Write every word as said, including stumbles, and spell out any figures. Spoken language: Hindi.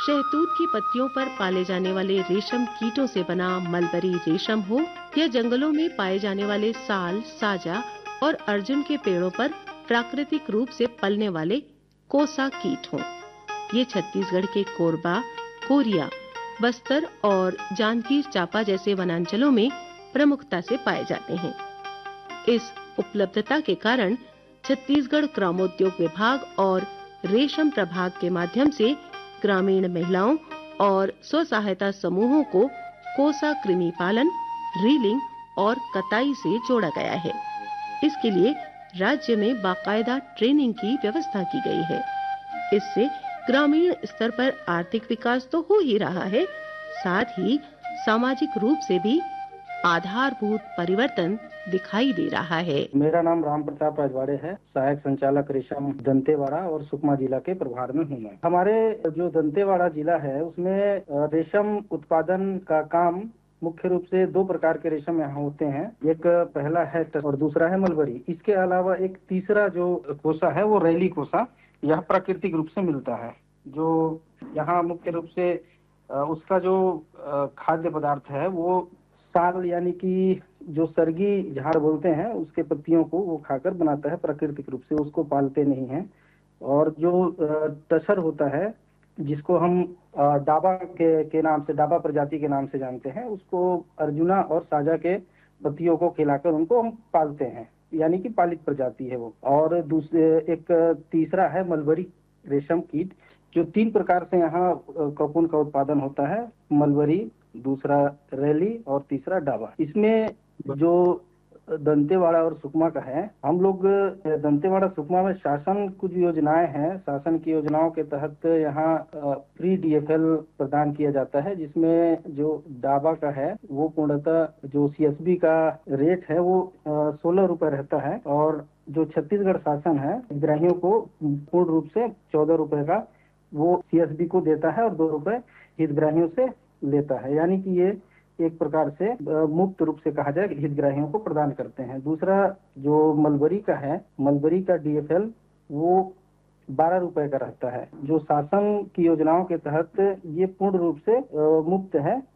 शहतूत की पत्तियों पर पाले जाने वाले रेशम कीटों से बना मलबरी रेशम हो या जंगलों में पाए जाने वाले साल, साजा और अर्जुन के पेड़ों पर प्राकृतिक रूप से पलने वाले कोसा कीट हों। ये छत्तीसगढ़ के कोरबा, कोरिया, बस्तर और जांजगीर चांपा जैसे वनांचलों में प्रमुखता से पाए जाते हैं। इस उपलब्धता के कारण छत्तीसगढ़ ग्रामोद्योग विभाग और रेशम प्रभाग के माध्यम से ग्रामीण महिलाओं और स्व सहायता समूहों को कोसा कृमि पालन, रीलिंग और कताई से जोड़ा गया है। इसके लिए राज्य में बाकायदा ट्रेनिंग की व्यवस्था की गई है। इससे ग्रामीण स्तर पर आर्थिक विकास तो हो ही रहा है, साथ ही सामाजिक रूप से भी आधारभूत परिवर्तन दिखाई दे रहा है। मेरा नाम राम प्रताप राजवाड़े है। सहायक संचालक रेशम दंतेवाड़ा और सुकमा जिला के प्रभार में हूँ मैं। हमारे जो दंतेवाड़ा जिला है उसमें रेशम उत्पादन का काम मुख्य रूप से दो प्रकार के रेशम यहाँ होते हैं। एक पहला है और दूसरा है मलबरी। इसके अलावा एक तीसरा जो कोसा है वो रैली कोसा, यह प्राकृतिक रूप से मिलता है। जो यहाँ मुख्य रूप से उसका जो खाद्य पदार्थ है वो साल यानी कि जो सरगी झाड़ बोलते हैं उसके पत्तियों को वो खाकर बनाता है प्राकृतिक रूप से, उसको पालते नहीं हैं। और जो तसर होता है जिसको हम डाबा के के नाम से, डाबा प्रजाति के नाम से जानते हैं, उसको अर्जुना और साजा के पत्तियों को खिलाकर उनको हम पालते हैं, यानी कि पालित प्रजाति है वो। और दूसरे एक तीसरा है मलबरी रेशम कीट, जो तीन प्रकार से यहाँ कोकून का उत्पादन होता है। मलबरी, दूसरा रैली और तीसरा डाबा। इसमें जो दंतेवाड़ा और सुकमा का है, हम लोग दंतेवाड़ा सुकमा में शासन कुछ योजनाएं हैं। शासन की योजनाओं के तहत यहाँ फ्री डीएफएल प्रदान किया जाता है, जिसमें जो डाबा का है वो पूर्णतः जो सीएसबी का रेट है वो सोलह रुपए रहता है। और जो छत्तीसगढ़ शासन है हितग्राहियों को पूर्ण रूप से चौदह रुपए का वो सीएसबी को देता है और दो रुपए हितग्राहियों से लेता है, यानी कि ये एक प्रकार से मुक्त रूप से कहा जाए हितग्राहियों को प्रदान करते हैं। दूसरा जो मलबरी का है, मलबरी का डीएफएल वो बारह रुपए का रहता है। जो शासन की योजनाओं के तहत ये पूर्ण रूप से मुक्त है